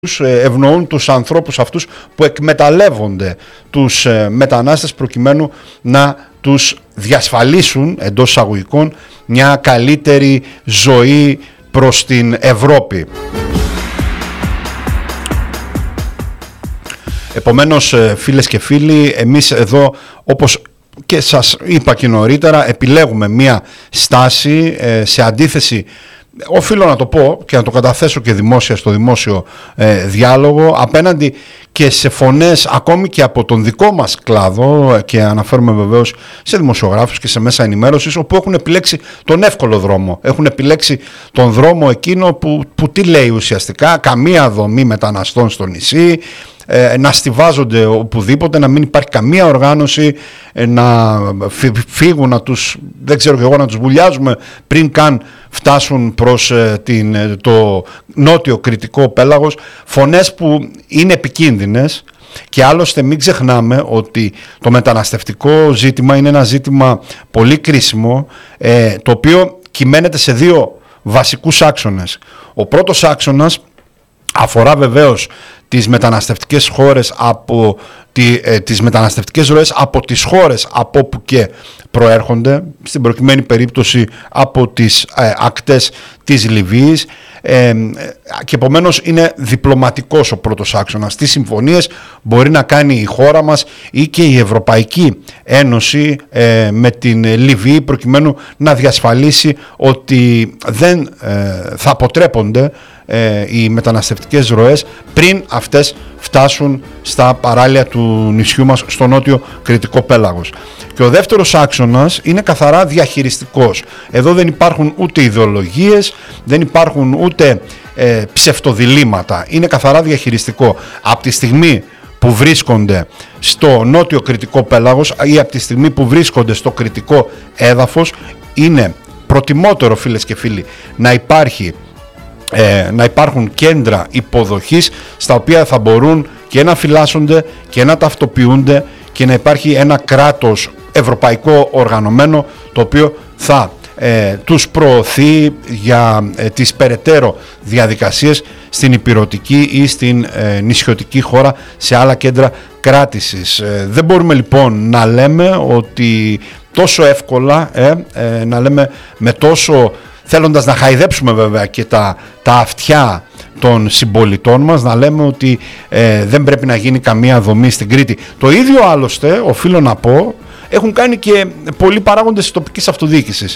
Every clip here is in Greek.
ευνοούν τους ανθρώπους αυτούς που εκμεταλλεύονται τους μετανάστες προκειμένου να τους διασφαλίσουν εντός εισαγωγικών μια καλύτερη ζωή προς την Ευρώπη. Επομένως, φίλες και φίλοι, εμείς εδώ, όπως και σας είπα και νωρίτερα, επιλέγουμε μια στάση σε αντίθεση, οφείλω να το πω και να το καταθέσω και δημόσια στο δημόσιο διάλογο, απέναντι και σε φωνές ακόμη και από τον δικό μας κλάδο, και αναφέρομαι βεβαίως σε δημοσιογράφους και σε μέσα ενημέρωσης, όπου έχουν επιλέξει τον εύκολο δρόμο. Έχουν επιλέξει τον δρόμο εκείνο που τι λέει ουσιαστικά: καμία δομή μεταναστών στο νησί, να στιβάζονται οπουδήποτε, να μην υπάρχει καμία οργάνωση, να φύγουν, να τους, δεν ξέρω και εγώ, να τους βουλιάζουμε πριν καν φτάσουν προς το νότιο κρητικό πέλαγος. Φωνές που είναι επικίνδυνες, και άλλωστε μην ξεχνάμε ότι το μεταναστευτικό ζήτημα είναι ένα ζήτημα πολύ κρίσιμο, το οποίο κυμαίνεται σε δύο βασικούς άξονες. Ο πρώτος άξονας αφορά βεβαίως τις μεταναστευτικές χώρες τις μεταναστευτικές ροές από τις χώρες από όπου και προέρχονται, στην προκειμένη περίπτωση από τις ακτές της Λιβύης, και επομένως είναι διπλωματικός ο πρώτος άξονας. Τι συμφωνίες μπορεί να κάνει η χώρα μας ή και η Ευρωπαϊκή Ένωση με την Λιβύη, προκειμένου να διασφαλίσει ότι δεν θα αποτρέπονται οι μεταναστευτικές ροές πριν αυτές φτάσουν στα παράλια του νησιού μας, στο νότιο κρητικό πέλαγος. Και ο δεύτερος άξονας είναι καθαρά διαχειριστικός. Εδώ δεν υπάρχουν ούτε ιδεολογίες, δεν υπάρχουν ούτε ψευτοδιλήμματα. Είναι καθαρά διαχειριστικό. Από τη στιγμή που βρίσκονται στο νότιο κρητικό πέλαγος ή από τη στιγμή που βρίσκονται στο κρητικό έδαφος, είναι προτιμότερο, φίλες και φίλοι, να υπάρχουν κέντρα υποδοχής στα οποία θα μπορούν και να φυλάσσονται και να ταυτοποιούνται, και να υπάρχει ένα κράτος ευρωπαϊκό οργανωμένο, το οποίο θα τους προωθεί για τις περαιτέρω διαδικασίες στην ηπειρωτική ή στην νησιωτική χώρα, σε άλλα κέντρα κράτησης. Δεν μπορούμε λοιπόν να λέμε ότι τόσο εύκολα, να λέμε με τόσο, θέλοντας να χαϊδέψουμε βέβαια και τα αυτιά των συμπολιτών μας, να λέμε ότι δεν πρέπει να γίνει καμία δομή στην Κρήτη. Το ίδιο άλλωστε, οφείλω να πω, έχουν κάνει και πολλοί παράγοντες της τοπικής αυτοδιοίκησης,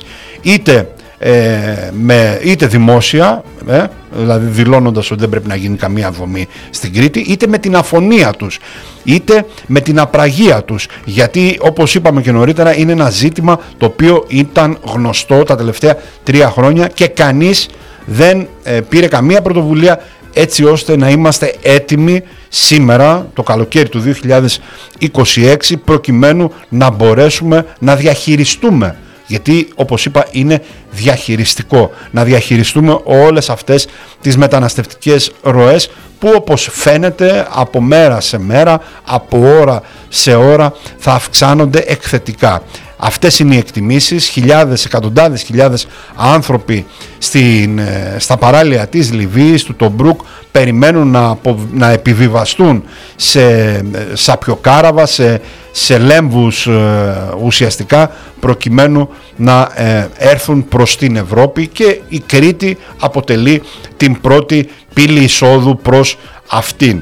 είτε δημόσια, δηλαδή δηλώνοντας ότι δεν πρέπει να γίνει καμία δομή στην Κρήτη, είτε με την αφωνία τους, είτε με την απραγία τους, γιατί όπως είπαμε και νωρίτερα, είναι ένα ζήτημα το οποίο ήταν γνωστό τα τελευταία 3 χρόνια και κανείς δεν πήρε καμία πρωτοβουλία έτσι ώστε να είμαστε έτοιμοι σήμερα το καλοκαίρι του 2026, προκειμένου να μπορέσουμε να διαχειριστούμε, γιατί όπως είπα είναι διαχειριστικό, να διαχειριστούμε όλες αυτές τις μεταναστευτικές ροές που, όπως φαίνεται, από μέρα σε μέρα, από ώρα σε ώρα θα αυξάνονται εκθετικά. Αυτές είναι οι εκτιμήσεις. Χιλιάδες, εκατοντάδες χιλιάδες άνθρωποι στα παράλια της Λιβύης, του Τομπρούκ, περιμένουν να επιβιβαστούν σε σαπιοκάραβα, σε λέμβους ουσιαστικά, προκειμένου να έρθουν προς την Ευρώπη, και η Κρήτη αποτελεί την πρώτη πύλη εισόδου προς αυτήν.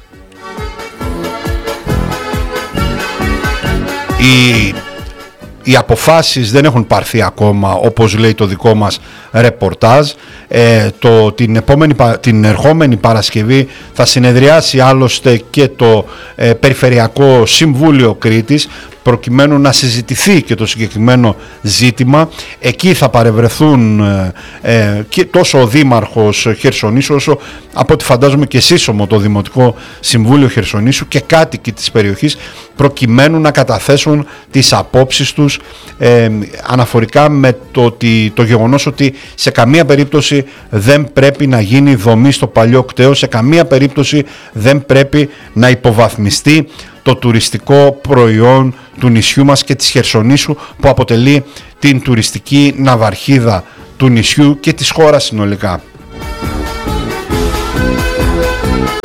Οι αποφάσεις δεν έχουν πάρθει ακόμα, όπως λέει το δικό μας ρεπορτάζ. Την ερχόμενη Παρασκευή θα συνεδριάσει άλλωστε και το Περιφερειακό Συμβούλιο Κρήτης, προκειμένου να συζητηθεί και το συγκεκριμένο ζήτημα. Εκεί θα παρευρεθούν και τόσο ο Δήμαρχος Χερσονήσου, όσο από ό,τι φαντάζομαι και σύσσωμο το Δημοτικό Συμβούλιο Χερσονήσου, και κάτοικοι της περιοχής, προκειμένου να καταθέσουν τις απόψεις τους αναφορικά με το γεγονός ότι σε καμία περίπτωση δεν πρέπει να γίνει δομή στο παλιό κτέο, σε καμία περίπτωση δεν πρέπει να υποβαθμιστεί το τουριστικό προϊόν του νησιού μας και της Χερσονήσου, που αποτελεί την τουριστική ναυαρχίδα του νησιού και της χώρας συνολικά.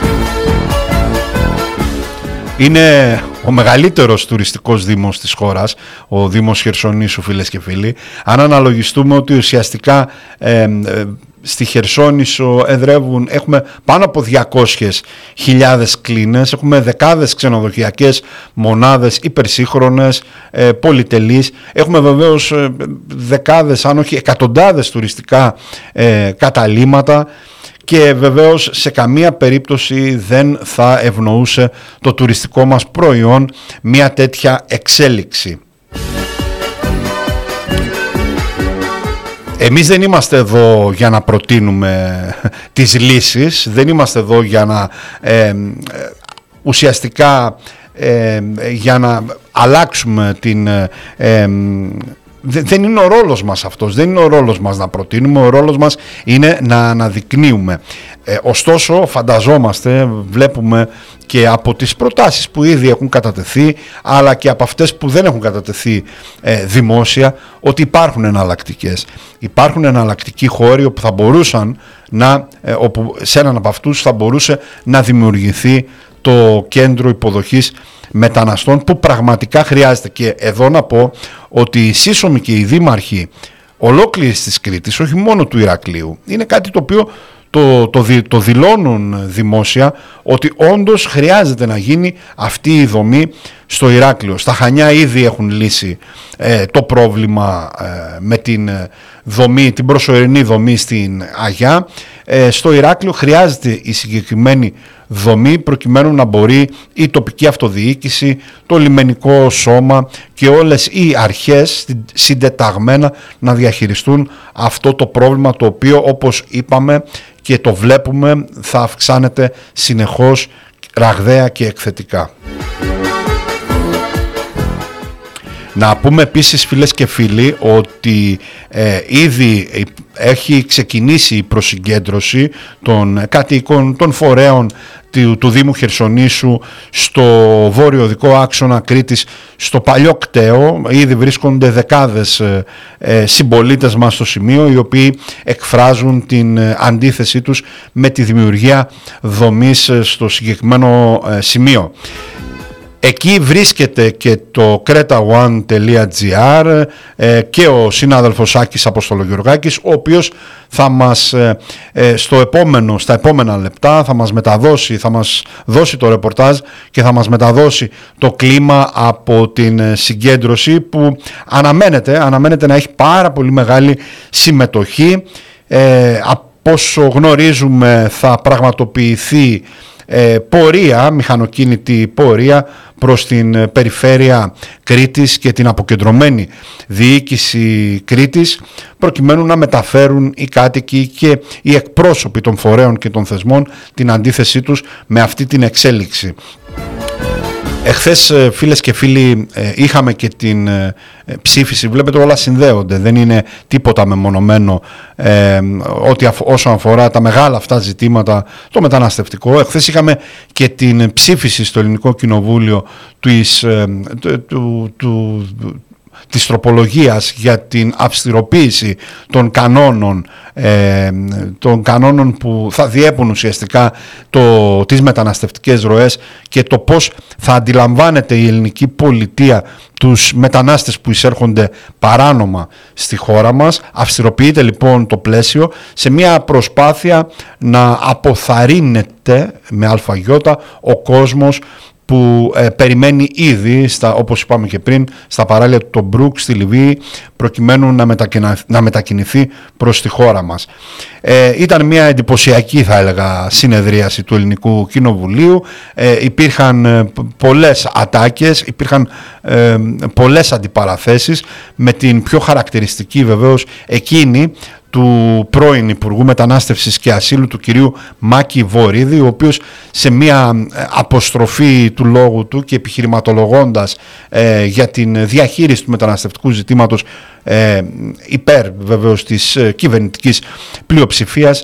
Είναι ο μεγαλύτερος τουριστικός δήμος της χώρας, ο Δήμος Χερσονήσου, φίλες και φίλοι. Αν αναλογιστούμε ότι ουσιαστικά στη Χερσόνησο έχουμε πάνω από 200.000 κλίνες, έχουμε δεκάδες ξενοδοχειακές μονάδες υπερσύγχρονες, πολυτελείς, έχουμε βεβαίως δεκάδες αν όχι εκατοντάδες τουριστικά καταλύματα, και βεβαίως σε καμία περίπτωση δεν θα ευνοούσε το τουριστικό μας προϊόν μια τέτοια εξέλιξη. Εμείς δεν είμαστε εδώ για να προτείνουμε τις λύσεις, δεν είμαστε εδώ για να ουσιαστικά για να αλλάξουμε την... Δεν είναι ο ρόλος μας αυτός, δεν είναι ο ρόλος μας να προτείνουμε, ο ρόλος μας είναι να αναδεικνύουμε. Ωστόσο φανταζόμαστε, βλέπουμε και από τις προτάσεις που ήδη έχουν κατατεθεί, αλλά και από αυτές που δεν έχουν κατατεθεί δημόσια, ότι υπάρχουν εναλλακτικές. Υπάρχουν εναλλακτικοί χώροι όπου θα μπορούσαν όπου σε έναν από αυτούς θα μπορούσε να δημιουργηθεί το κέντρο υποδοχής μεταναστών που πραγματικά χρειάζεται. Και εδώ να πω ότι οι σύσσωμοι και οι δήμαρχοι ολόκληρης της Κρήτης, όχι μόνο του Ηρακλείου, είναι κάτι το οποίο το δηλώνουν δημόσια, ότι όντως χρειάζεται να γίνει αυτή η δομή στο Ηράκλειο. Στα Χανιά ήδη έχουν λύσει το πρόβλημα με την προσωρινή δομή στην Αγιά. Στο Ηράκλειο χρειάζεται η συγκεκριμένη δομή προκειμένου να μπορεί η τοπική αυτοδιοίκηση, το λιμενικό σώμα και όλες οι αρχές συντεταγμένα να διαχειριστούν αυτό το πρόβλημα, το οποίο, όπως είπαμε και το βλέπουμε, θα αυξάνεται συνεχώς ραγδαία και εκθετικά. Να πούμε επίσης, φίλες και φίλοι, ότι ήδη έχει ξεκινήσει η προσυγκέντρωση των κατοίκων, των φορέων του Δήμου Χερσονήσου στο βόρειο-οδικό άξονα Κρήτης, στο παλιό κτέο. Ήδη βρίσκονται δεκάδες συμπολίτες μας στο σημείο, οι οποίοι εκφράζουν την αντίθεσή τους με τη δημιουργία δομής στο συγκεκριμένο σημείο. Εκεί βρίσκεται και το cretaone.gr και ο συνάδελφος Άκης Αποστολογιοργάκης, ο οποίος θα μας στα επόμενα λεπτά θα μας δώσει το ρεπορτάζ και θα μας μεταδώσει το κλίμα από την συγκέντρωση, που αναμένεται να έχει πάρα πολύ μεγάλη συμμετοχή. Από όσο γνωρίζουμε θα πραγματοποιηθεί μηχανοκίνητη πορεία προς την περιφέρεια Κρήτης και την αποκεντρωμένη διοίκηση Κρήτης, προκειμένου να μεταφέρουν οι κάτοικοι και οι εκπρόσωποι των φορέων και των θεσμών την αντίθεσή τους με αυτή την εξέλιξη. Εχθές, φίλες και φίλοι, είχαμε και την ψήφιση. Βλέπετε, όλα συνδέονται, δεν είναι τίποτα μεμονωμένο όσον αφορά τα μεγάλα αυτά ζητήματα, το μεταναστευτικό. Εχθές είχαμε και την ψήφιση στο Ελληνικό Κοινοβούλιο της τροπολογίας για την αυστηροποίηση των κανόνων που θα διέπουν ουσιαστικά τις μεταναστευτικές ροές και το πώς θα αντιλαμβάνεται η ελληνική πολιτεία τους μετανάστες που εισέρχονται παράνομα στη χώρα μας. Αυστηροποιείται λοιπόν το πλαίσιο σε μια προσπάθεια να αποθαρρύνεται με αλφαγιώτα ο κόσμος που περιμένει ήδη, όπως είπαμε και πριν, στα παράλια του Τομπρούκ στη Λιβύη, προκειμένου να μετακινηθεί προς τη χώρα μας. Ήταν μια εντυπωσιακή, θα έλεγα, συνεδρίαση του Ελληνικού Κοινοβουλίου. Υπήρχαν πολλές ατάκες, υπήρχαν πολλές αντιπαραθέσεις, με την πιο χαρακτηριστική βεβαίως εκείνη του πρώην Υπουργού Μετανάστευσης και Ασύλου, του κυρίου Μάκη Βορίδη, ο οποίος σε μια αποστροφή του λόγου του και επιχειρηματολογώντας για την διαχείριση του μεταναστευτικού ζητήματος υπέρ βεβαίως της κυβερνητικής πλειοψηφίας,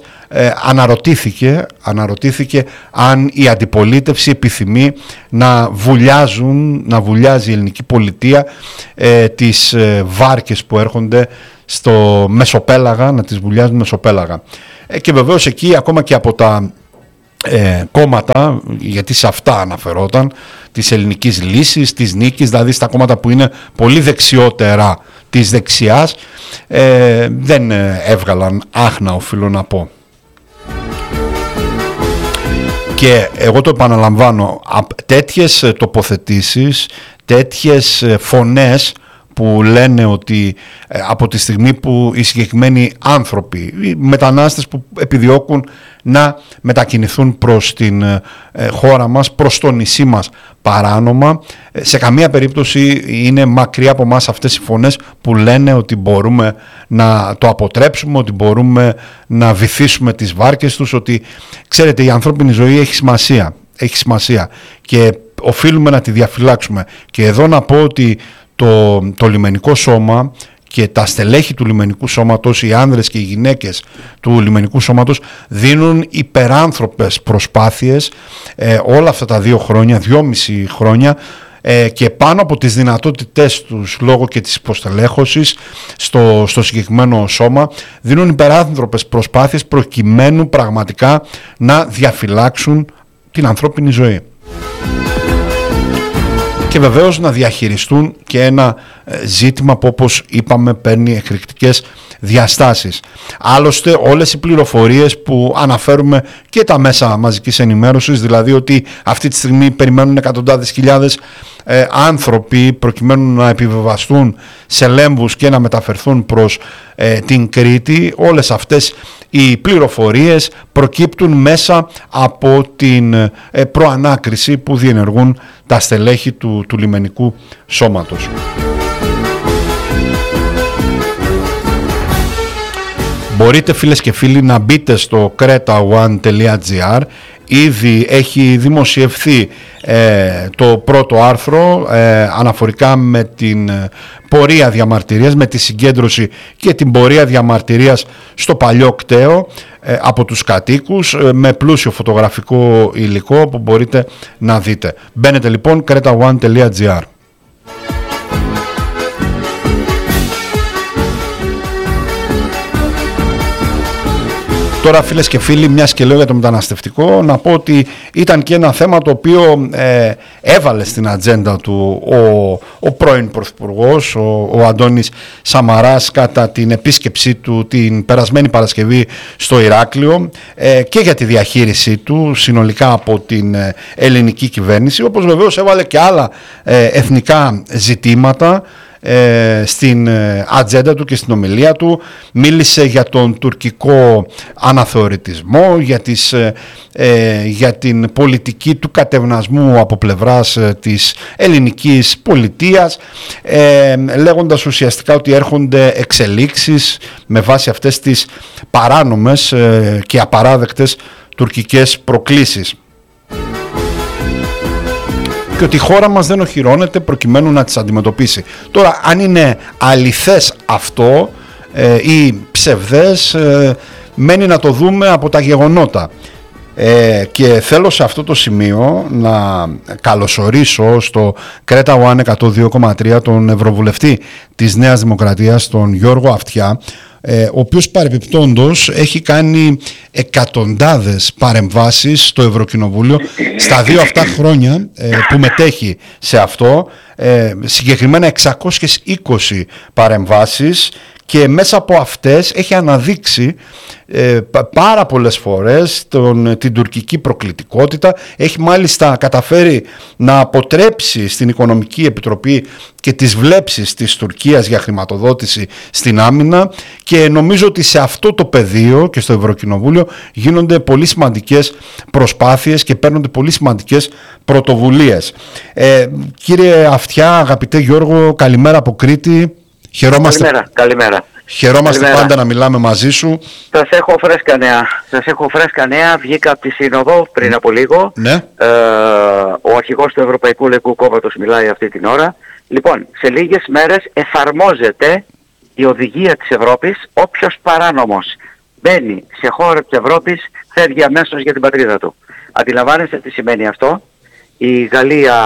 αναρωτήθηκε αν η αντιπολίτευση επιθυμεί να βουλιάζει η ελληνική πολιτεία τις βάρκες που έρχονται στο Μεσοπέλαγα, να τις βουλιάζουν Μεσοπέλαγα. Και βεβαίως εκεί, ακόμα και από τα κόμματα, γιατί σε αυτά αναφερόταν, της ελληνικής λύσης, της νίκης, δηλαδή στα κόμματα που είναι πολύ δεξιότερα της δεξιάς, δεν έβγαλαν άχνα, οφείλω να πω. Και εγώ το επαναλαμβάνω, τέτοιες τοποθετήσεις, τέτοιες φωνές που λένε ότι από τη στιγμή που οι συγκεκριμένοι άνθρωποι, οι μετανάστες που επιδιώκουν να μετακινηθούν προς την χώρα μας, προς το νησί μας παράνομα, σε καμία περίπτωση είναι μακριά από μας αυτές οι φωνές που λένε ότι μπορούμε να το αποτρέψουμε, ότι μπορούμε να βυθίσουμε τις βάρκες τους, ότι ξέρετε, η ανθρώπινη ζωή έχει σημασία και οφείλουμε να τη διαφυλάξουμε. Και εδώ να πω ότι το λιμενικό σώμα και τα στελέχη του λιμενικού σώματος, οι άνδρες και οι γυναίκες του λιμενικού σώματος δίνουν υπεράνθρωπες προσπάθειες όλα αυτά τα 2,5 χρόνια και πάνω από τις δυνατότητές τους λόγω και της υποστελέχωσης στο συγκεκριμένο σώμα δίνουν υπεράνθρωπες προσπάθειες προκειμένου πραγματικά να διαφυλάξουν την ανθρώπινη ζωή. Και βεβαίως να διαχειριστούν και ένα ζήτημα που, όπως είπαμε, παίρνει εκρηκτικές διαστάσεις. Άλλωστε όλες οι πληροφορίες που αναφέρουμε και τα μέσα μαζικής ενημέρωσης, δηλαδή ότι αυτή τη στιγμή περιμένουν εκατοντάδες χιλιάδες άνθρωποι προκειμένου να επιβεβαστούν σε Λέμβους και να μεταφερθούν προς την Κρήτη, όλες αυτές οι πληροφορίες προκύπτουν μέσα από την προανάκριση που διενεργούν τα στελέχη του λιμενικού σώματος. Μπορείτε, φίλες και φίλοι, να μπείτε στο cretaone.gr. Ήδη έχει δημοσιευθεί το πρώτο άρθρο αναφορικά με την πορεία διαμαρτυρίας, με τη συγκέντρωση και την πορεία διαμαρτυρίας στο παλιό κτέο από τους κατοίκους, με πλούσιο φωτογραφικό υλικό που μπορείτε να δείτε. Μπαίνετε λοιπόν cretaone.gr. Τώρα, φίλες και φίλοι, μιας και λέω για το μεταναστευτικό, να πω ότι ήταν και ένα θέμα το οποίο έβαλε στην ατζέντα του ο πρώην Πρωθυπουργός, ο Αντώνης Σαμαράς, κατά την επίσκεψή του την περασμένη Παρασκευή στο Ηράκλειο και για τη διαχείρισή του συνολικά από την ελληνική κυβέρνηση, όπως βεβαίως έβαλε και άλλα εθνικά ζητήματα στην ατζέντα του και στην ομιλία του. Μίλησε για τον τουρκικό αναθεωρητισμό, για την πολιτική του κατευνασμού από πλευράς της ελληνικής πολιτείας, λέγοντας ουσιαστικά ότι έρχονται εξελίξεις με βάση αυτές τις παράνομες και απαράδεκτες τουρκικές προκλήσεις και ότι η χώρα μας δεν οχυρώνεται προκειμένου να τις αντιμετωπίσει. Τώρα, αν είναι αληθές αυτό ή ψευδές, μένει να το δούμε από τα γεγονότα. Και θέλω σε αυτό το σημείο να καλωσορίσω στο Κρέτα One 102,3 τον Ευρωβουλευτή της Νέας Δημοκρατίας, τον Γιώργο Αυτιά, ο οποίος παρεπιπτόντος έχει κάνει εκατοντάδες παρεμβάσεις στο Ευρωκοινοβούλιο στα 2 αυτά χρόνια που μετέχει σε αυτό, συγκεκριμένα 620 παρεμβάσεις, και μέσα από αυτές έχει αναδείξει πάρα πολλές φορές την τουρκική προκλητικότητα. Έχει μάλιστα καταφέρει να αποτρέψει στην Οικονομική Επιτροπή και τις βλέψεις της Τουρκίας για χρηματοδότηση στην άμυνα, και νομίζω ότι σε αυτό το πεδίο και στο Ευρωκοινοβούλιο γίνονται πολύ σημαντικές προσπάθειες και παίρνονται πολύ σημαντικές πρωτοβουλίες. Κύριε Αυτιά, αγαπητέ Γιώργο, καλημέρα από Κρήτη. Καλημέρα. Χαιρόμαστε πάντα να μιλάμε μαζί σου. Σας έχω φρέσκα νέα. Βγήκα από τη Σύνοδο πριν από λίγο. Ναι. Ο αρχηγός του Ευρωπαϊκού Λαϊκού Κόμματος μιλάει αυτή την ώρα. Λοιπόν, σε λίγες μέρες εφαρμόζεται η οδηγία της Ευρώπης. Όποιος παράνομος μπαίνει σε χώρα της Ευρώπης φεύγει αμέσως για την πατρίδα του. Αντιλαμβάνεστε τι σημαίνει αυτό? Η Γαλλία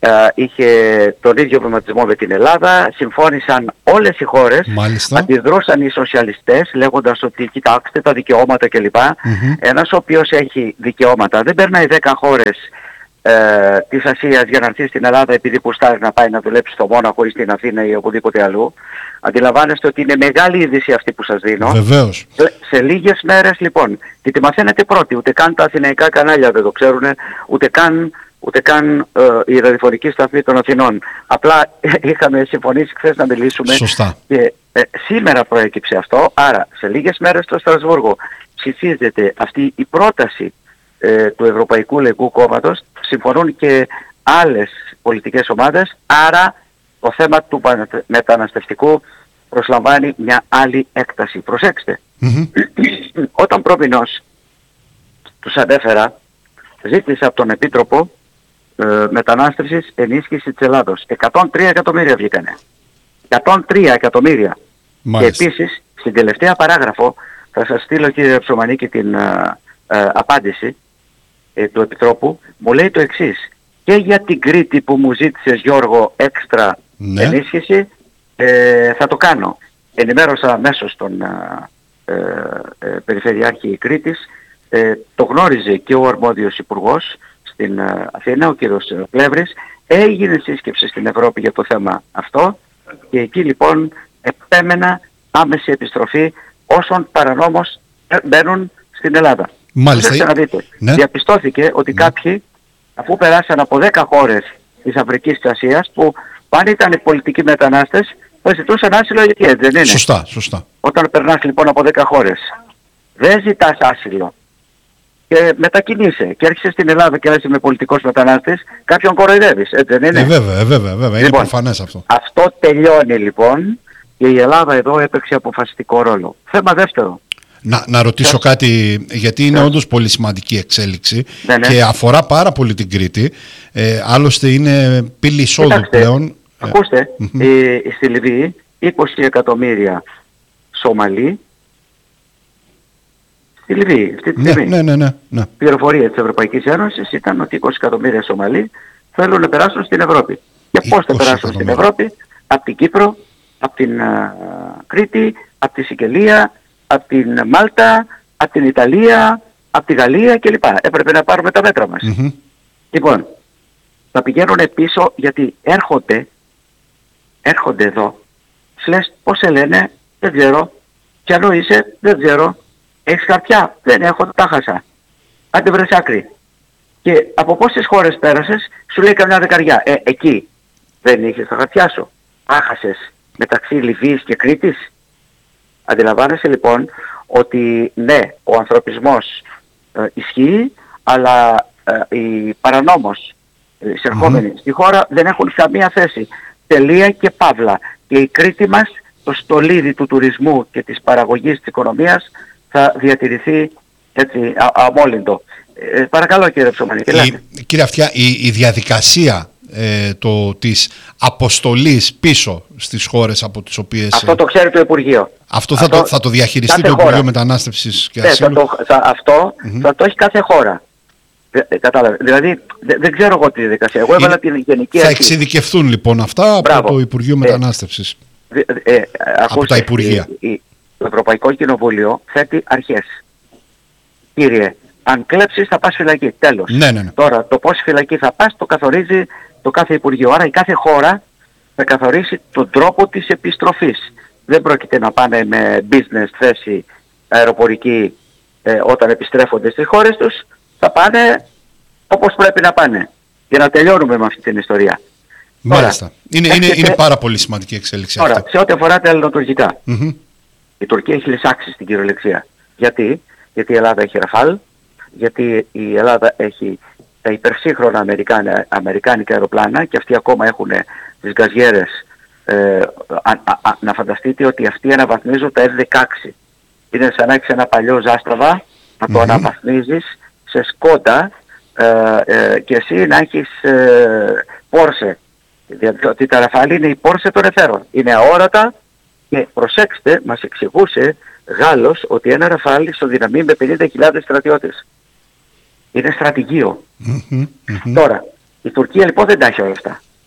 είχε τον ίδιο βηματισμό με την Ελλάδα, συμφώνησαν όλες οι χώρες, αντιδρούσαν οι σοσιαλιστές λέγοντας ότι κοιτάξτε τα δικαιώματα κλπ. Ένας ο οποίος έχει δικαιώματα δεν περνάει 10 χώρες της Ασίας για να έρθει στην Ελλάδα επειδή κουστάρει να πάει να δουλέψει στο Μόναχο ή στην Αθήνα ή οπουδήποτε αλλού. Αντιλαμβάνεστε ότι είναι μεγάλη είδηση αυτή που σας δίνω. Βεβαίως. Σε λίγες μέρες λοιπόν, και τη μαθαίνετε πρώτοι, ούτε καν τα αθηναϊκά κανάλια δεν το ξέρουν, ούτε καν η ραδιοφωνική σταθμή των Αθηνών. Απλά είχαμε συμφωνήσει χθες να μιλήσουμε. Σωστά. Και σήμερα προέκυψε αυτό, άρα σε λίγες μέρες στο Στρασβούργο ψηφίζεται αυτή η πρόταση του Ευρωπαϊκού Λαϊκού Κόμματος, συμφωνούν και άλλες πολιτικές ομάδες, άρα το θέμα του μεταναστευτικού προσλαμβάνει μια άλλη έκταση. Προσέξτε, όταν προμηνώς τους ανέφερα, ζήτησα από τον Επίτροπο Μετανάστευσης ενίσχυση της Ελλάδος. 103 εκατομμύρια βγήκανε. 103 εκατομμύρια. Μάλιστα. Και επίσης, στην τελευταία παράγραφο, θα σας στείλω κύριε Ψωμανίκη την απάντηση του Επιτρόπου, μου λέει το εξής. Και για την Κρήτη που μου ζήτησες Γιώργο έξτρα ενίσχυση, θα το κάνω. Ενημέρωσα αμέσως τον Περιφερειάρχη Κρήτης, το γνώριζε και ο αρμόδιος υπουργός στην Αθήνα, ο κύριος Πλεύρης, έγινε σύσκεψη στην Ευρώπη για το θέμα αυτό και εκεί λοιπόν επέμενα άμεση επιστροφή όσων παρανόμως μπαίνουν στην Ελλάδα. Μάλιστα. Να δείτε. Διαπιστώθηκε ότι κάποιοι, αφού περάσαν από 10 χώρες της Αφρικής και Ασίας, που πάνε ήταν οι πολιτικοί μετανάστες, θα ζητούσαν άσυλο γιατί έτσι δεν είναι. Σωστά. Όταν περνάς λοιπόν από 10 χώρες, δεν ζητάς άσυλο και μετακινείσαι και έρχεσαι στην Ελλάδα και είσαι με πολιτικός μετανάστης, κάποιον κοροϊδεύεις, έτσι δεν είναι. Βέβαια. Λοιπόν, είναι προφανές αυτό. Αυτό τελειώνει λοιπόν και η Ελλάδα εδώ έπαιξε αποφασιστικό ρόλο. Θέμα δεύτερο. Να ρωτήσω κάτι, γιατί είναι όντως πολύ σημαντική εξέλιξη και αφορά πάρα πολύ την Κρήτη. Άλλωστε είναι πύλη εισόδου πλέον. Ακούστε, στη Λιβύη 20 εκατομμύρια Σομαλοί. Στη Λιβύη, αυτή τη στιγμή. Ναι. Πληροφορία της Ευρωπαϊκής Ένωσης ήταν ότι 20 εκατομμύρια Σομαλοί θέλουν να περάσουν στην Ευρώπη. Και πώς θα περάσουν στην Ευρώπη? Από την Κύπρο, από την Κρήτη, από τη Σικελία, από την Μάλτα, από την Ιταλία, από τη Γαλλία κλπ. Έπρεπε να πάρουμε τα μέτρα μας. Λοιπόν, θα πηγαίνουν πίσω γιατί έρχονται εδώ. Σου λες πώς σε λένε, δεν ξέρω. Ποιανού είσαι, δεν ξέρω. Έχεις χαρτιά, δεν έχω, τα χάσα. Άντε βρες άκρη. Και από πόσες χώρες πέρασες, σου λέει καμιά δεκαριά. Εκεί δεν είχες τα χαρτιά σου. Άχασες μεταξύ Λιβύης και Κρήτης. Αντιλαμβάνεσαι λοιπόν ότι ναι, ο ανθρωπισμός ισχύει, αλλά οι παρανόμως εισερχόμενοι στη χώρα δεν έχουν καμία θέση. Τελεία και παύλα. Και η Κρήτη μας, το στολίδι του τουρισμού και της παραγωγής της οικονομίας θα διατηρηθεί έτσι αμόλυντο. Παρακαλώ κύριε Ψωμανίκη. Κύριε Αυτιά, η διαδικασία της αποστολής πίσω στις χώρες από τις οποίες... Αυτό το ξέρει το Υπουργείο. Αυτό θα το διαχειριστεί το Υπουργείο Μετανάστευσης και Ασύλου. Αυτό θα το έχει κάθε χώρα. Κατάλαβε. Δηλαδή δεν ξέρω εγώ τη διαδικασία. Εγώ έβαλα την γενική αρχή. Θα εξειδικευθούν λοιπόν αυτά από το Υπουργείο Μετανάστευσης. Από τα Υπουργεία. Το Ευρωπαϊκό Κοινοβούλιο θέτει αρχές. Κύριε, αν κλέψεις θα πας φυλακή. Τέλος. Ναι. Τώρα το πόση φυλακή θα πας το καθορίζει το κάθε Υπουργείο. Άρα η κάθε χώρα θα καθορίσει τον τρόπο της επιστροφής. Δεν πρόκειται να πάνε με business θέση αεροπορική όταν επιστρέφονται στις χώρες τους. Θα πάνε όπως πρέπει να πάνε. Για να τελειώνουμε με αυτή την ιστορία. Μάλιστα. Είναι πάρα πολύ σημαντική εξέλιξη αυτή. Τώρα, σε ό,τι αφορά τα ελληνοτουρκικά. Η Τουρκία έχει λησάξει στην κυριολεξία. Γιατί η Ελλάδα έχει Ραφάλ, γιατί η Ελλάδα έχει τα υπερσύγχρονα αμερικάνικα αεροπλάνα και αυτοί ακόμα έχουν τις γκαζιέρες. Να φανταστείτε ότι αυτοί αναβαθμίζουν τα F-16. Είναι σαν να έχεις ένα παλιό Ζάστραβα, να το αναβαθμίζεις σε Σκόντα και εσύ να έχεις Πόρσε. Διότι τα Ραφάλ είναι η Πόρσε των εθέρων. Είναι αόρατα και προσέξτε, μας εξηγούσε Γάλλος ότι ένα Ραφάλ ισοδυναμεί με 50.000 στρατιώτες. Είναι στρατηγείο. Τώρα, η Τουρκία λοιπόν δεν τα έχει όλα αυτά.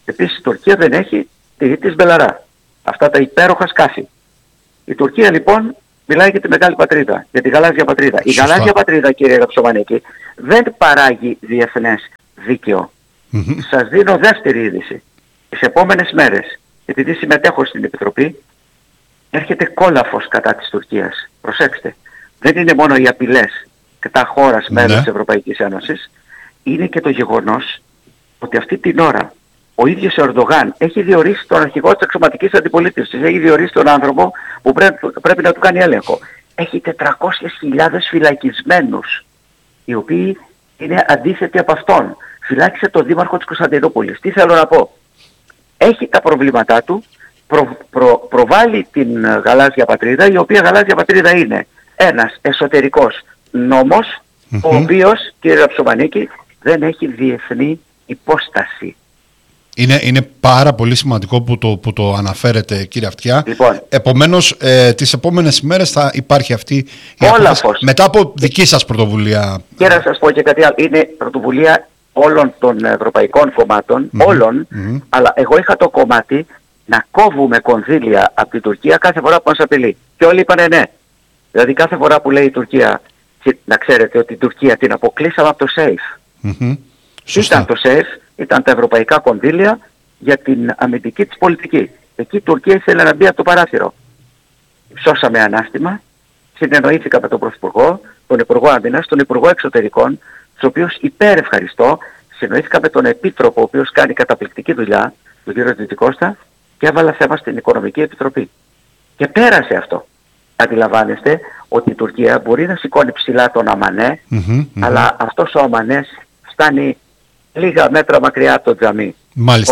Επίσης η Τουρκία δεν έχει τη της Μπελαρά. Αυτά τα υπέροχα σκάφη. Η Τουρκία λοιπόν μιλάει για τη μεγάλη πατρίδα, για τη γαλάζια πατρίδα. Σωστά. Η γαλάζια πατρίδα, κύριε Ραψομανίκη, δεν παράγει διεθνές δίκαιο. Σας δίνω δεύτερη είδηση. Τις επόμενες μέρες, επειδή συμμετέχω στην Επιτροπή, έρχεται κόλαφος κατά της Τουρκίας. Προσέξτε, δεν είναι μόνο οι απειλές κατά χώρας μέλος της Ευρωπαϊκής Ένωσης, είναι και το γεγονός ότι αυτή την ώρα ο ίδιος ο Ερντογάν έχει διορίσει τον αρχηγό της αξιωματικής αντιπολίτευσης, έχει διορίσει τον άνθρωπο που πρέπει να του κάνει έλεγχο. Έχει 400.000 φυλακισμένους, οι οποίοι είναι αντίθετοι από αυτόν. Φυλάκισε τον δήμαρχο της Κωνσταντινούπολης. Τι θέλω να πω. Έχει τα προβλήματά του, προβάλλει την γαλάζια πατρίδα, η οποία γαλάζια πατρίδα είναι ένας εσωτερικός νόμος, ο οποίος, κύριε Ραψομανίκη, δεν έχει διεθνή υπόσταση. Είναι πάρα πολύ σημαντικό που το αναφέρετε, κύριε Αυτιά. Λοιπόν, επομένως, τις επόμενες ημέρες θα υπάρχει αυτή η απόφαση. Μετά από δική σας πρωτοβουλία. Και να σας πω και κάτι άλλο. Είναι πρωτοβουλία όλων των ευρωπαϊκών κομμάτων, αλλά εγώ είχα το κομμάτι να κόβουμε κονδύλια από την Τουρκία κάθε φορά που μας απειλεί. Και όλοι είπανε ναι. Δηλαδή κάθε φορά που λέει η Τουρκία, να ξέρετε ότι η Τουρκία την αποκλείσαμε από το SAFE. Ήταν το SAFE, ήταν τα ευρωπαϊκά κονδύλια για την αμυντική της πολιτική. Εκεί η Τουρκία ήθελε να μπει από το παράθυρο. Σώσαμε ανάστημα, συνεννοήθηκα με τον Πρωθυπουργό, τον Υπουργό Άμυνας, τον Υπουργό Εξωτερικών, τους οποίους υπερευχαριστώ. Συνεννοήθηκα με τον Επίτροπο, ο οποίος κάνει καταπληκτική δουλειά, τον κύριο Τιτικώστα, και έβαλα θέμα στην Οικονομική Επιτροπή. Και πέρασε αυτό. Αντιλαμβάνεστε ότι η Τουρκία μπορεί να σηκώνει ψηλά τον Αμανέ, αλλά αυτός ο Αμανές φτάνει λίγα μέτρα μακριά από το τζαμί. Μάλιστα.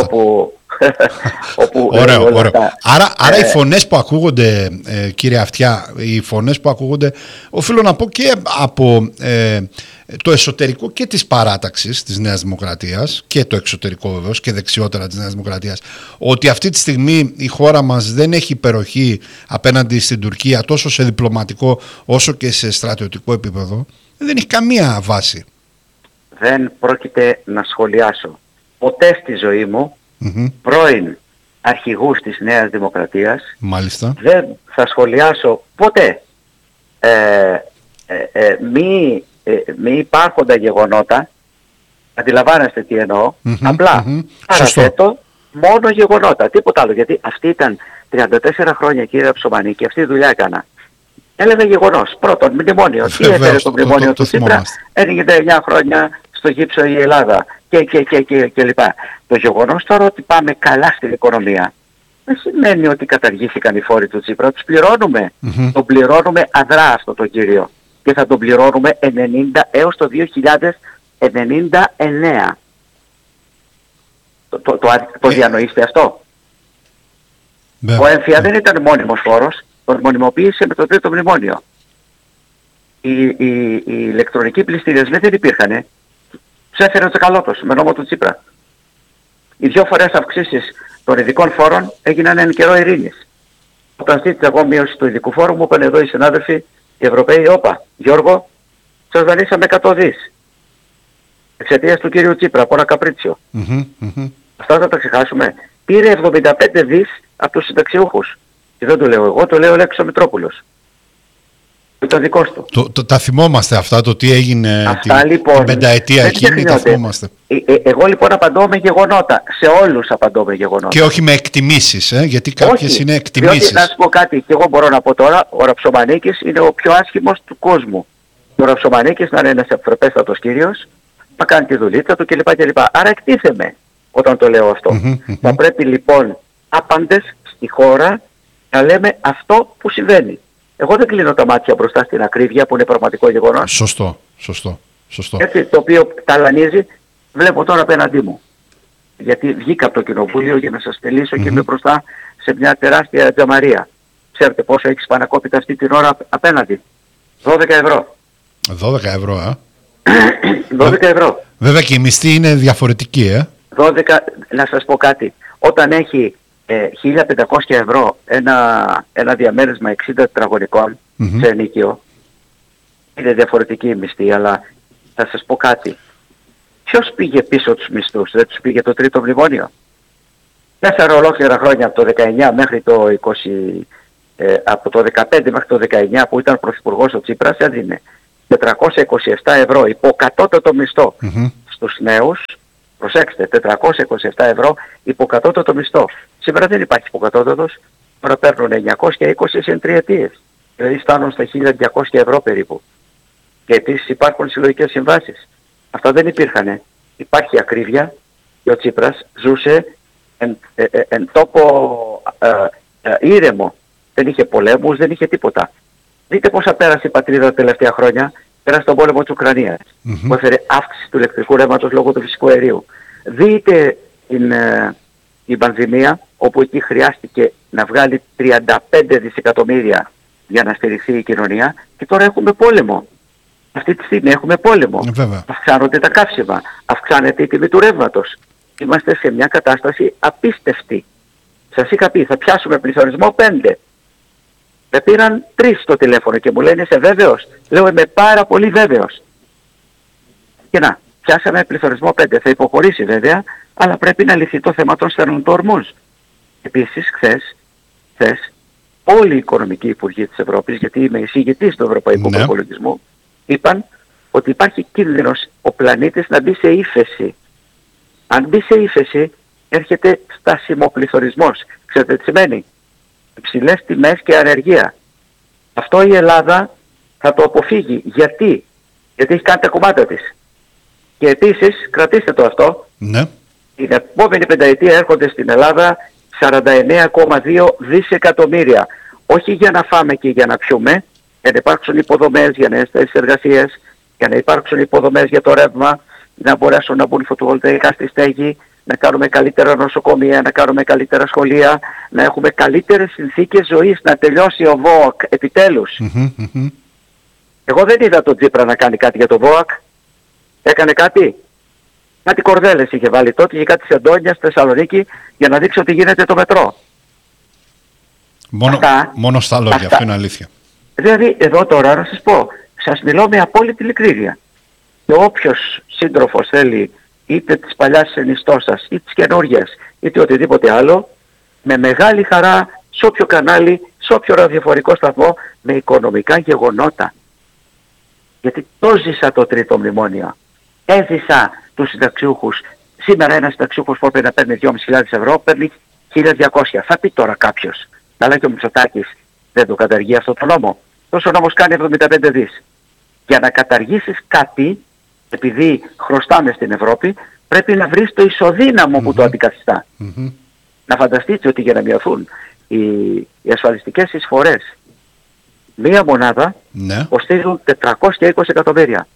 Όπου ωραίο. Άρα οι φωνές που ακούγονται, κύριε Αυτιά, οι φωνές που ακούγονται, οφείλω να πω και από το εσωτερικό και της παράταξης της Νέας Δημοκρατίας και το εξωτερικό βεβαίως και δεξιότερα της Νέας Δημοκρατίας, ότι αυτή τη στιγμή η χώρα μας δεν έχει υπεροχή απέναντι στην Τουρκία τόσο σε διπλωματικό όσο και σε στρατιωτικό επίπεδο, δεν έχει καμία βάση. Δεν πρόκειται να σχολιάσω ποτέ στη ζωή μου πρώην αρχηγούς της Νέας Δημοκρατίας. Μάλιστα. Δεν θα σχολιάσω ποτέ μη υπάρχοντα γεγονότα. Αντιλαμβάνεστε τι εννοώ. Απλά παραθέτω μόνο γεγονότα, τίποτα άλλο. Γιατί αυτή ήταν 34 χρόνια, κύριε Ραψομανίκη, αυτή τη δουλειά έκανα. Έλεγα γεγονός. Πρώτον, μνημόνιο. Τι έφερε το μνημόνιο του Τσίπρα? 99 χρόνια στο γύψο η Ελλάδα και λοιπά. Το γεγονός τώρα ότι πάμε καλά στην οικονομία δεν σημαίνει ότι καταργήθηκαν οι φόροι του Τσίπρα. Τους πληρώνουμε. Τον πληρώνουμε αδρά αυτό το κύριο. Και θα τον πληρώνουμε 90 έως το 2099. Το διανοείστε αυτό? Ο έμφυα δεν ήταν μόνιμος φόρος. Τον μονιμοποίησε με το τρίτο μνημόνιο. Οι ηλεκτρονικοί πληστηριασμοί δεν υπήρχαν. Τους έφερε ο Τσακαλώτος με νόμο του Τσίπρα. Οι 2 φορές αυξήσεις των ειδικών φόρων έγιναν εν καιρό ειρήνης. Όταν ζήτησα εγώ μείωση του ειδικού φόρου, μου είπαν εδώ οι συνάδελφοι, οι Ευρωπαίοι, όπα, Γιώργο, σας δανείσαμε 100 δις. Εξαιτίας του κύριου Τσίπρα, από ένα καπρίτσιο. Αυτά θα τα ξεχάσουμε. Πήρε 75 δις από τους συνταξιούχους. Και δεν το λέω εγώ, το λέω ο Λέξος Μητρόπουλος. Το δικός του. Τα θυμόμαστε αυτά, το τι έγινε αυτά, την λοιπόν, πενταετία εκείνη, τα θυμόμαστε. Εγώ λοιπόν απαντώ με γεγονότα. Σε όλους απαντώ με γεγονότα. Και όχι με εκτιμήσεις, γιατί κάποιες είναι εκτιμήσεις. Διότι, να σου πω κάτι, και εγώ μπορώ να πω τώρα, ο Ραψομανίκης είναι ο πιο άσχημος του κόσμου. Ο Ραψομανίκης να είναι ένας ευπρεπέστατος κύριος, να κάνει τη δουλίτσα του κλπ. Άρα εκτίθεμαι όταν το λέω αυτό. Θα πρέπει λοιπόν άπαντες στη χώρα να λέμε αυτό που συμβαίνει. Εγώ δεν κλείνω τα μάτια μπροστά στην ακρίβεια που είναι πραγματικό γεγονός. Σωστό. Έτσι, το οποίο ταλανίζει, βλέπω τώρα απέναντί μου. Γιατί βγήκα από το κοινοβούλιο για να σας τελείσω και είμαι μπροστά σε μια τεράστια τζαμαρία. Ξέρετε πόσο έχει σπανακόπιτα αυτή την ώρα απέναντι? 12 ευρώ. 12 ευρώ, 12 ευρώ. Βέβαια και η μισθή είναι διαφορετική, 12, να σας πω κάτι. Όταν έχει 1.500 ευρώ ένα διαμέρισμα 60 τετραγωνικών σε ενοίκιο, είναι διαφορετική η μισθή, αλλά θα σας πω κάτι. Ποιος πήγε πίσω τους μισθούς? Δεν τους πήγε το τρίτο μνημόνιο? 4 ολόκληρα χρόνια, από το 19 μέχρι το 20, από το 15 μέχρι το 19 που ήταν πρωθυπουργός ο Τσίπρας, έδινε 427 ευρώ υποκατώτατο μισθό στους νέους. Προσέξτε, 427 ευρώ υποκατώτατο μισθό. Σήμερα δεν υπάρχει υποκατώτατος, τώρα παίρνουν 920 σε τριετίες. Δηλαδή φτάνουν στα 1.200 ευρώ περίπου. Και επίσης υπάρχουν συλλογικές συμβάσεις. Αυτά δεν υπήρχαν. Υπάρχει ακρίβεια και ο Τσίπρας ζούσε εν τόπο ήρεμο. Δεν είχε πολέμους, δεν είχε τίποτα. Δείτε πόσα πέρασε η πατρίδα τα τελευταία χρόνια. Πέρασε τον πόλεμο της Ουκρανίας, που έφερε αύξηση του ηλεκτρικού ρεύματος λόγω του φυσικού αερίου. Δείτε την πανδημία, όπου εκεί χρειάστηκε να βγάλει 35 δισεκατομμύρια για να στηριχθεί η κοινωνία, και τώρα έχουμε πόλεμο. Αυτή τη στιγμή έχουμε πόλεμο. Αυξάνονται τα καύσιμα, αυξάνεται η τιμή του ρεύματος. Είμαστε σε μια κατάσταση απίστευτη. Σας είχα πει, θα πιάσουμε πληθωρισμό 5. Με πήραν 3 στο τηλέφωνο και μου λένε, είσαι βέβαιος? Λέω, είμαι πάρα πολύ βέβαιος. Και να, πιάσαμε πληθωρισμό 5. Θα υποχωρήσει βέβαια, αλλά πρέπει να λυθεί το θέμα των στενών του ορμούς. Επίσης, χθες, όλοι οι οικονομικοί υπουργοί της Ευρώπης, γιατί είμαι εισηγητής του Ευρωπαϊκού Προπολογισμού, είπαν ότι υπάρχει κίνδυνος ο πλανήτης να μπει σε ύφεση. Αν μπει σε ύφεση, έρχεται στασιμοπληθωρισμός. Ξέρετε τι σημαίνει? Υψηλές τιμές και ανεργία. Αυτό η Ελλάδα θα το αποφύγει. Γιατί? Γιατί έχει κάνει τα κομμάτια της. Και επίσης, κρατήστε το αυτό, την επόμενη πενταετία έρχονται στην Ελλάδα 49,2 δισεκατομμύρια. Όχι για να φάμε και για να πιούμε, για να υπάρξουν υποδομές για νέες θέσεις εργασίας, για να υπάρξουν υποδομές για το ρεύμα, να μπορέσουν να μπουν φωτοβολταϊκά στη στέγη, να κάνουμε καλύτερα νοσοκομεία, να κάνουμε καλύτερα σχολεία, να έχουμε καλύτερες συνθήκες ζωής, να τελειώσει ο ΒΟΑΚ επιτέλους. Εγώ δεν είδα τον Τσίπρα να κάνει κάτι για το ΒΟΑΚ. Έκανε κάτι? Κάτι κορδέλες είχε βάλει τότε, είχε κάτι σε Αντώνια στη Θεσσαλονίκη για να δείξει ότι γίνεται το μετρό. Μόνο στα λόγια, αυτό είναι αλήθεια. Δηλαδή εδώ τώρα να σας πω, σας μιλώ με απόλυτη ειλικρίνεια. Και όποιος σύντροφος θέλει είτε της παλιάς συνιστώσας ή της καινούργιας είτε οτιδήποτε άλλο, με μεγάλη χαρά σε όποιο κανάλι, σε όποιο ραδιοφορικό σταθμό, με οικονομικά γεγονότα. Γιατί το ζήσα το τρίτο μνημόνιο. Έζησα τους συνταξιούχους. Σήμερα ένας συνταξιούχος που έπρεπε να παίρνει 2.500 ευρώ παίρνει 1.200. Θα πει τώρα κάποιος, αλλά και ο Μητσοτάκης δεν το καταργεί αυτό το νόμο. Τόσο νόμος κάνει 75 δις. Για να καταργήσεις κάτι, επειδή χρωστάμε στην Ευρώπη, πρέπει να βρεις το ισοδύναμο που το αντικαθιστά. Να φανταστείτε ότι για να μειωθούν οι ασφαλιστικές εισφορές, μία μονάδα κοστίζουν 420 εκατομμύρια.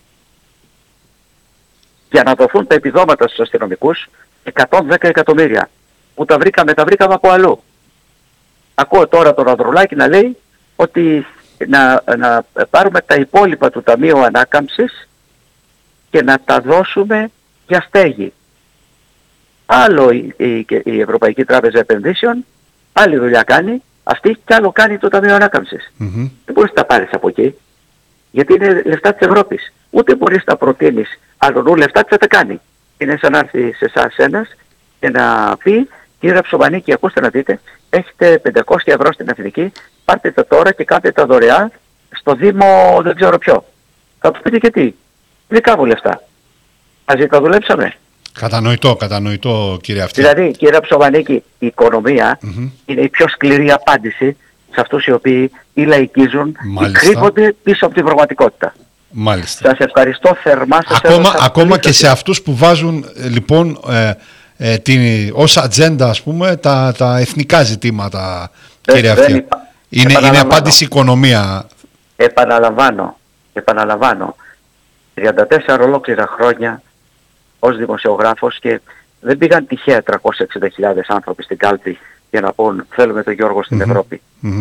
Για να δοθούν τα επιδόματα στους αστυνομικούς, 110 εκατομμύρια. Που τα βρήκαμε από αλλού. Ακούω τώρα τον Ανδρουλάκη να λέει ότι να πάρουμε τα υπόλοιπα του Ταμείου Ανάκαμψης και να τα δώσουμε για στέγη. Άλλο η Ευρωπαϊκή Τράπεζα Επενδύσεων, άλλη δουλειά κάνει, αυτή κι άλλο κάνει το Ταμείο Ανάκαμψης. Δεν μπορείς να τα πάρεις από εκεί, γιατί είναι λεφτά της Ευρώπης. Ούτε μπορείς να προτείνεις αλλονού λεφτά, τι θα τα κάνει. Είναι σαν να έρθει σε εσάς ένας και να πει, κύριε Ψωμανίκη, ακούστε να δείτε, έχετε 500 ευρώ στην Εθνική, πάρτε τα τώρα και κάντε τα δωρεάν στο Δήμο δεν ξέρω ποιο. Θα του πείτε και τι. Δικά μου λεφτά. Μαζί τα δουλέψαμε. Κατανοητό κύριε αυτή. Δηλαδή, κύριε Ψωμανίκη, η οικονομία είναι η πιο σκληρή απάντηση σε αυτούς οι οποίοι ή λαϊκίζουν ή κρύβονται πίσω από την πραγματικότητα. Μάλιστα. Σας ευχαριστώ θερμά. Ακόμα και σε αυτούς που βάζουν λοιπόν ως ατζέντα, ας πούμε, τα εθνικά ζητήματα, κύριε αυτή. Είναι απάντηση οικονομία. Επαναλαμβάνω. 34 ολόκληρα χρόνια ως δημοσιογράφος και δεν πήγαν τυχαία 360.000 άνθρωποι στην κάλπη για να πούν θέλουμε τον Γιώργο στην Ευρώπη.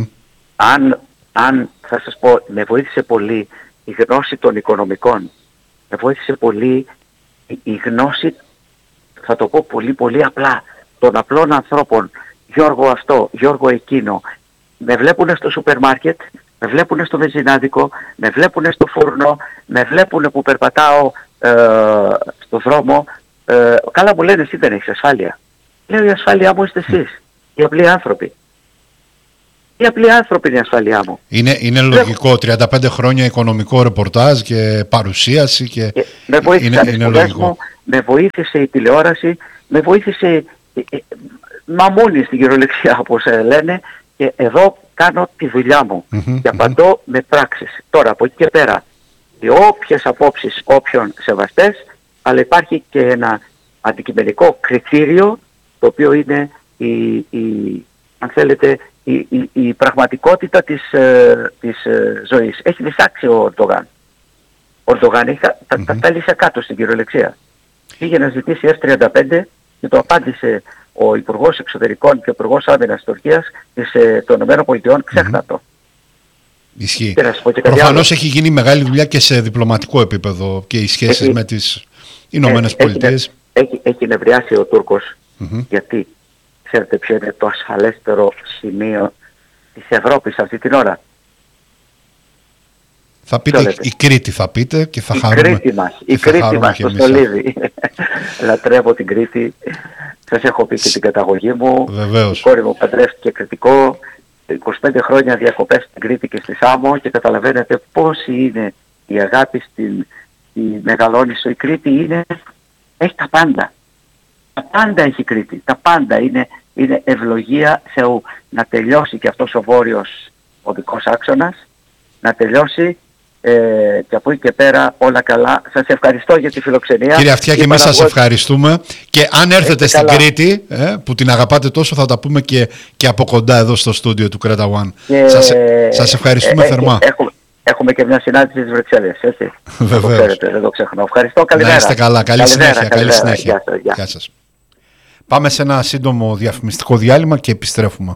Αν θα σας πω, με βοήθησε πολύ η γνώση των οικονομικών. Με βοήθησε πολύ η γνώση, θα το πω πολύ απλά, των απλών ανθρώπων. Γιώργο αυτό, Γιώργο εκείνο. Με βλέπουνε στο σούπερ μάρκετ, με βλέπουνε στο βενζινάδικο, με βλέπουνε στο φούρνο, με βλέπουνε που περπατάω στο δρόμο. Καλά μου λένε εσύ δεν έχεις ασφάλεια. Λέω η ασφάλειά μου είστε εσείς, οι απλοί άνθρωποι. Οι απλοί άνθρωποι είναι η ασφάλειά μου. Είναι λογικό, 35 χρόνια οικονομικό ρεπορτάζ και παρουσίαση και με βοήθησαν οι σπουδές λογικό. μου, με βοήθησε η τηλεόραση, με βοήθησε μαμούνι στην κυριολεξία όπως λένε, και εδώ κάνω τη δουλειά μου και απαντώ με πράξεις. Τώρα από εκεί και πέρα, όποιες απόψεις όποιων σεβαστές, αλλά υπάρχει και ένα αντικειμενικό κριτήριο, το οποίο είναι αν θέλετε, η πραγματικότητα της ζωής. Έχει διστάξει ο Ερντογάν. Ο Ερντογάν τα πέλησε κάτω στην κυριολεξία. Πήγε να ζητήσει F-35 και το απάντησε ο Υπουργός Εξωτερικών και ο Υπουργός Άμυνας της Τουρκίας των ΗΠΑ, ξέχνα το. Ισχύει. Προφανώς έχει γίνει μεγάλη δουλειά και σε διπλωματικό επίπεδο και οι σχέσεις με τις Ηνωμένες Πολιτείες. Έχει νευριάσει ο Τούρκος, γιατί ξέρετε ποιο είναι το ασφαλέστερο σημείο της Ευρώπης αυτή την ώρα? Θα πείτε η Κρήτη, θα πείτε, και θα χαρούμε. Η Κρήτη μας, το στολίδι. Λατρεύω την Κρήτη. Σας έχω πει και την καταγωγή μου. Βεβαίως. Η κόρη μου παντρεύτηκε Κρητικό. 25 χρόνια διακοπές στην Κρήτη και στη Σάμο, και καταλαβαίνετε πόση είναι η αγάπη στη Μεγαλόνισσο. Η Κρήτη έχει τα πάντα. Τα πάντα έχει η Κρήτη. Τα πάντα είναι ευλογία Θεού. Να τελειώσει και αυτός ο βόρειος οδικός άξονας, να τελειώσει, και από εκεί και πέρα όλα καλά. Σας ευχαριστώ για τη φιλοξενία. Κύριε Αυτιά, και εμείς σας ευχαριστούμε, και αν έρθετε στην Κρήτη, που την αγαπάτε τόσο, θα τα πούμε και από κοντά εδώ στο στούντιο του Κρέτα One. Σας ευχαριστούμε θερμά. Έχουμε και μια συνάντηση στις Βρυξέλλες, έτσι. Βεβαίως. Δεν το ξεχνώ. Ευχαριστώ, καλημέρα. Να είστε καλά, καλή συνέχεια. Γεια σας. Πάμε σε ένα σύντομο διαφημιστικό διάλειμμα και επιστρέφουμε.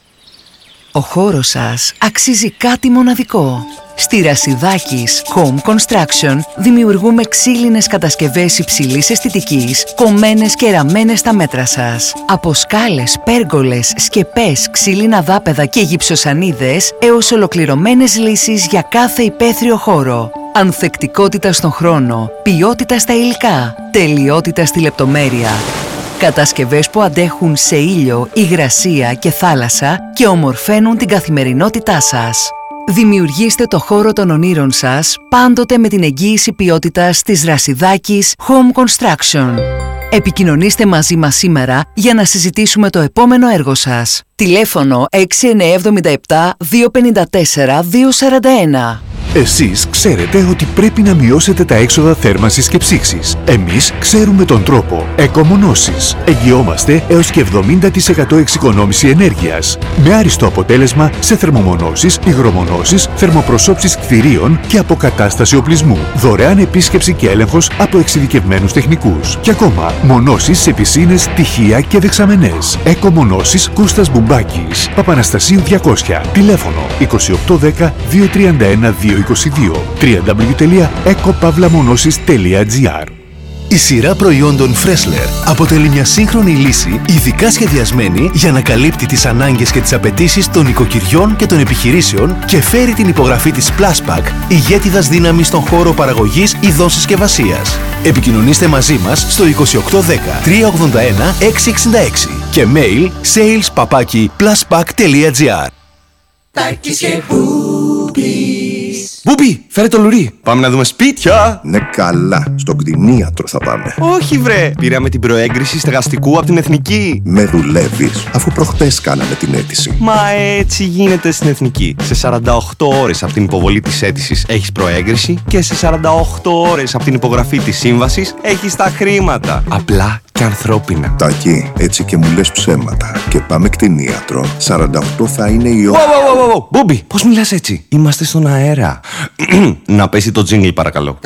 Ο χώρος σας αξίζει κάτι μοναδικό. Στη Ρασιδάκης Home Construction δημιουργούμε ξύλινες κατασκευές υψηλής αισθητικής, κομμένες και ραμμένες στα μέτρα σας. Από σκάλες, πέργολες, σκεπές, ξύλινα δάπεδα και γυψοσανίδες, έως ολοκληρωμένες λύσεις για κάθε υπαίθριο χώρο. Ανθεκτικότητα στον χρόνο, ποιότητα στα υλικά, τελειότητα στη λεπτομέρεια. Κατασκευές που αντέχουν σε ήλιο, υγρασία και θάλασσα και ομορφαίνουν την καθημερινότητά σας. Δημιουργήστε το χώρο των ονείρων σας πάντοτε με την εγγύηση ποιότητας της Ρασιδάκης Home Construction. Επικοινωνήστε μαζί μας σήμερα για να συζητήσουμε το επόμενο έργο σας. Τηλέφωνο 6977 254 241. Εσείς ξέρετε ότι πρέπει να μειώσετε τα έξοδα θέρμανσης και ψήξης. Εμείς ξέρουμε τον τρόπο. Εκομονώσεις. Εγγυόμαστε έως και 70% εξοικονόμηση ενέργειας. Με άριστο αποτέλεσμα σε θερμομονώσεις, υγρομονώσεις, θερμοπροσώψεις κτηρίων και αποκατάσταση οπλισμού. Δωρεάν επίσκεψη και έλεγχος από εξειδικευμένους τεχνικούς. Και ακόμα, μονώσεις σε πισίνες, τυχεία και δεξαμενές. Εκομονώσεις Κώστας Μπουμπάκης. Παπαναστασίου 200. Τηλέφωνο 2810 231 222. www.ecopavlamonosis.gr. Η σειρά προϊόντων Freshler αποτελεί μια σύγχρονη λύση ειδικά σχεδιασμένη για να καλύπτει τις ανάγκες και τις απαιτήσεις των οικοκυριών και των επιχειρήσεων και φέρει την υπογραφή της Pluspack, ηγέτιδας δύναμης στον χώρο παραγωγής ειδών συσκευασίας. Επικοινωνήστε μαζί μας στο 2810 381 666 και mail sales@pluspack.gr. Μπούμπι, φέρε το λουρί. Πάμε να δούμε σπίτια. Ναι, καλά. Στον κτηνίατρο θα πάμε. Όχι, βρε. Πήραμε την προέγκριση στεγαστικού από την Εθνική. Με δουλεύεις, αφού προχτές κάναμε την αίτηση. Μα έτσι γίνεται στην Εθνική. Σε 48 ώρες από την υποβολή της αίτησης έχεις προέγκριση και σε 48 ώρες από την υπογραφή της σύμβασης έχεις τα χρήματα. Απλά και ανθρώπινα. Τάκη, έτσι και μου λες ψέματα. Και πάμε κτηνίατρο. 48 θα είναι η ώρα. Μπούμπι, πώς μιλάς έτσι? Είμαστε στον αέρα. Να πέσει το τζίνγκλ, παρακαλώ.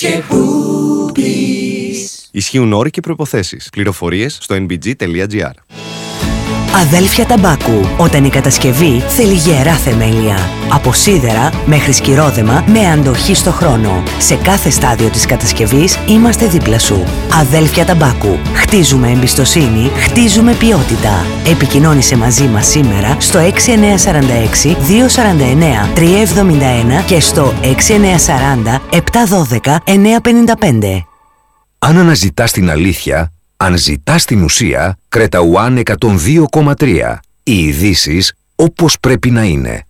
Ισχύουν όροι και προϋποθέσεις. Πληροφορίες στο nbg.gr. Αδέλφια Ταμπάκου. Όταν η κατασκευή θέλει γερά θεμέλια. Από σίδερα μέχρι σκυρόδεμα με αντοχή στο χρόνο. Σε κάθε στάδιο της κατασκευής είμαστε δίπλα σου. Αδέλφια Ταμπάκου. Χτίζουμε εμπιστοσύνη, χτίζουμε ποιότητα. Επικοινώνησε μαζί μας σήμερα στο 6946 249 371 και στο 6940 712 955. Αν αναζητάς την αλήθεια, Αν ζητάς την ουσία, Creta One 102,3. Οι ειδήσεις όπως πρέπει να είναι.